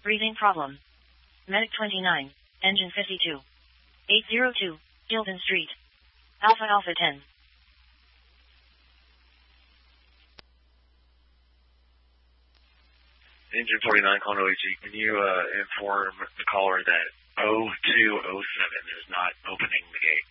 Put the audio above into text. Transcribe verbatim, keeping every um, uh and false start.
Breathing problem. Medic twenty-nine. Engine fifty-two. eight zero two. Gilden Street. Alpha Alpha ten. Engine forty-nine, Konoichi, can you uh, inform the caller that oh two oh seven is not opening the gate?